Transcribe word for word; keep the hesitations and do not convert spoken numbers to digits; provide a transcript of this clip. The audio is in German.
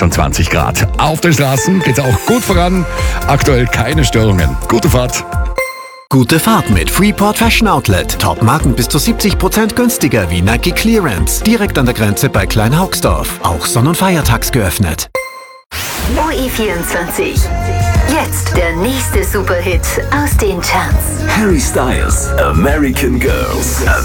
sechsundzwanzig Grad. Auf den Straßen geht's auch gut voran. Aktuell keine Störungen. Gute Fahrt. Gute Fahrt mit Freeport Fashion Outlet. Top-Marken bis zu siebzig Prozent günstiger wie Nike Clearance. Direkt an der Grenze bei Kleinhaugsdorf. Auch sonn- und feiertags geöffnet. O E vierundzwanzig. Jetzt der nächste Superhit aus den Charts. Harry Styles, American Girls.